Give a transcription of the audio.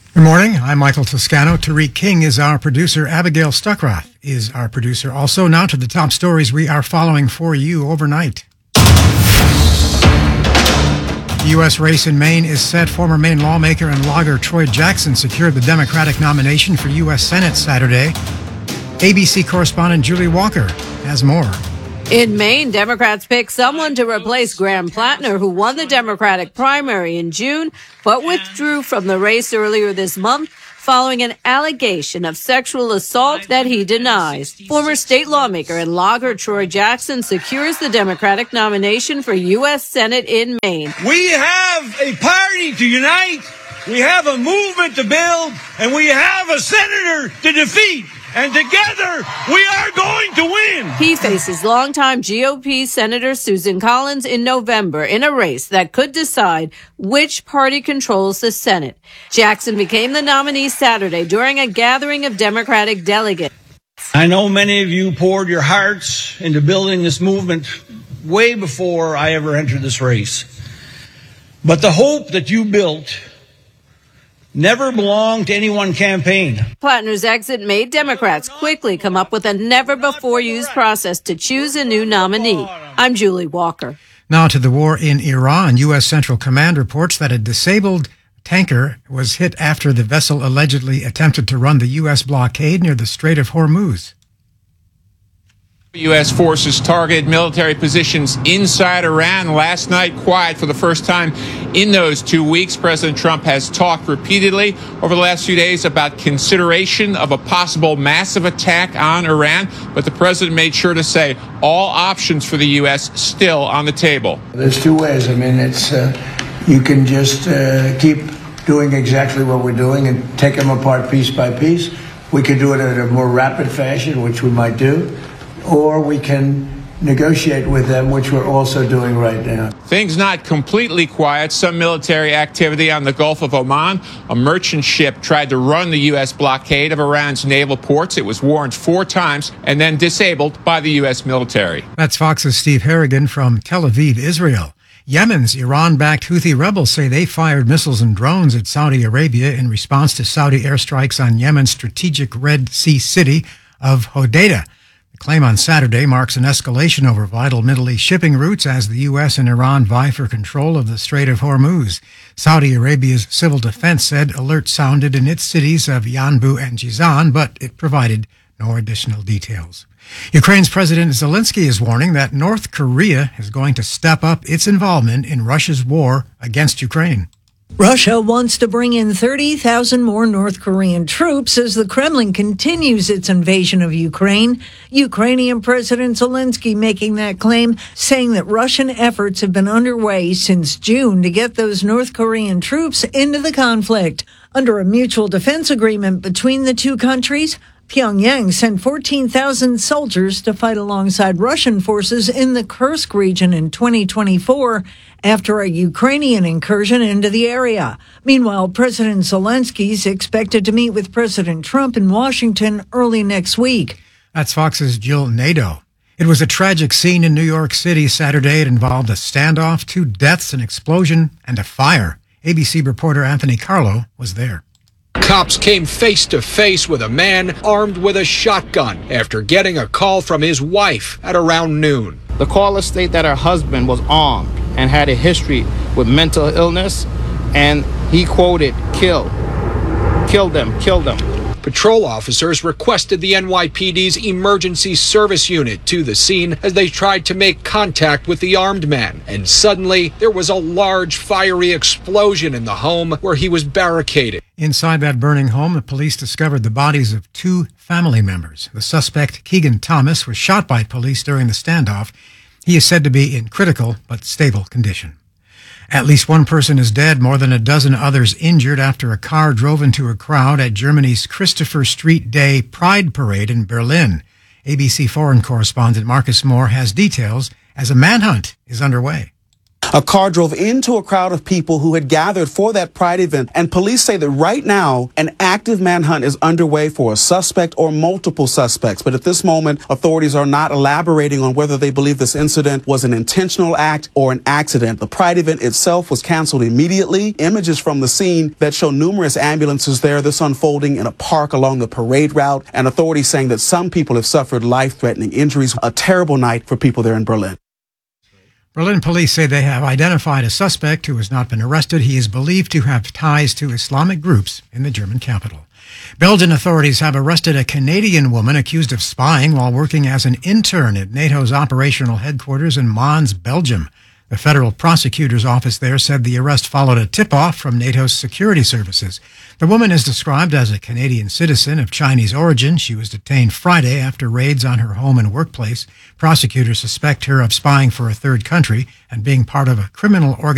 Good morning. I'm Michael Toscano. Tariq King is our producer. Abigail Stuckroth is our producer. Also, now to the top stories we are following for you overnight. The U.S. race in Maine is set. Former Maine lawmaker and logger Troy Jackson secured the Democratic nomination for U.S. Senate Saturday. ABC correspondent Julie Walker has more. In Maine, Democrats picked someone to replace Graham Plattner, who won the Democratic primary in June, but withdrew from the race earlier this month following an allegation of sexual assault that he denies. Former state lawmaker and logger Troy Jackson secures the Democratic nomination for U.S. Senate in Maine. We have a party to unite, we have a movement to build, and we have a senator to defeat. And together, we are going to win. He faces longtime GOP Senator Susan Collins in November in a race that could decide which party controls the Senate. Jackson became the nominee Saturday during a gathering of Democratic delegates. I know many of you poured your hearts into building this movement way before I ever entered this race. But the hope that you built never belonged to any one campaign. Plattner's exit made Democrats quickly come up with a never-before-used process to choose a new nominee. I'm Julie Walker. Now to the war in Iran. U.S. Central Command reports that a disabled tanker was hit after the vessel allegedly attempted to run the U.S. blockade near the Strait of Hormuz. U.S. forces targeted military positions inside Iran last night, quiet for the first time in those 2 weeks. President Trump has talked repeatedly over the last few days about consideration of a possible massive attack on Iran, but the president made sure to say all options for the U.S. still on the table. There's two ways. I mean, it's you can just keep doing exactly what we're doing and take them apart piece by piece. We could do it in a more rapid fashion, which we might do. Or we can negotiate with them, which we're also doing right now. Things not completely quiet. Some military activity on the Gulf of Oman. A merchant ship tried to run the U.S. blockade of Iran's naval ports. It was warned 4 times and then disabled by the U.S. military. That's Fox's Steve Harrigan from Tel Aviv, Israel. Yemen's Iran-backed Houthi rebels say they fired missiles and drones at Saudi Arabia in response to Saudi airstrikes on Yemen's strategic Red Sea city of Hodeidah. The claim on Saturday marks an escalation over vital Middle East shipping routes as the U.S. and Iran vie for control of the Strait of Hormuz. Saudi Arabia's civil defense said alerts sounded in its cities of Yanbu and Jizan, but it provided no additional details. Ukraine's President Zelensky is warning that North Korea is going to step up its involvement in Russia's war against Ukraine. Russia wants to bring in 30,000 more North Korean troops as the Kremlin continues its invasion of Ukraine. Ukrainian President Zelensky making that claim, saying that Russian efforts have been underway since June to get those North Korean troops into the conflict. Under a mutual defense agreement between the two countries, Pyongyang sent 14,000 soldiers to fight alongside Russian forces in the Kursk region in 2024 after a Ukrainian incursion into the area. Meanwhile, President Zelensky is expected to meet with President Trump in Washington early next week. That's Fox's Jill Nadeau. It was a tragic scene in New York City Saturday. It involved a standoff, 2 deaths, an explosion, and a fire. ABC reporter Anthony Carlo was there. Cops came face to face with a man armed with a shotgun after getting a call from his wife at around noon. The caller stated that her husband was armed and had a history with mental illness, and he quoted, kill them. Patrol officers requested the NYPD's emergency service unit to the scene as they tried to make contact with the armed man. And suddenly, there was a large fiery explosion in the home where he was barricaded. Inside that burning home, the police discovered the bodies of 2 family members. The suspect, Keegan Thomas, was shot by police during the standoff. He is said to be in critical but stable condition. At least 1 person is dead, more than a dozen others injured after a car drove into a crowd at Germany's Christopher Street Day Pride Parade in Berlin. ABC foreign correspondent Marcus Moore has details as a manhunt is underway. A car drove into a crowd of people who had gathered for that Pride event, and police say that right now an active manhunt is underway for a suspect or multiple suspects. But at this moment, authorities are not elaborating on whether they believe this incident was an intentional act or an accident. The Pride event itself was canceled immediately. Images from the scene that show numerous ambulances there, this unfolding in a park along the parade route, and authorities saying that some people have suffered life-threatening injuries. A terrible night for people there in Berlin. Berlin police say they have identified a suspect who has not been arrested. He is believed to have ties to Islamic groups in the German capital. Belgian authorities have arrested a Canadian woman accused of spying while working as an intern at NATO's operational headquarters in Mons, Belgium. The federal prosecutor's office there said the arrest followed a tip-off from NATO's security services. The woman is described as a Canadian citizen of Chinese origin. She was detained Friday after raids on her home and workplace. Prosecutors suspect her of spying for a third country and being part of a criminal organization